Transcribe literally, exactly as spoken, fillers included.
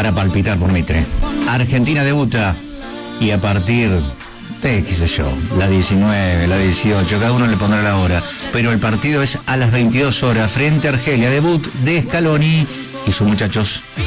para palpitar por Mitre. Argentina debuta y a partir de, qué sé yo, la diecinueve, la dieciocho, cada uno le pondrá la hora, pero el partido es a las veintidós horas frente a Argelia, debut de Scaloni y sus muchachos.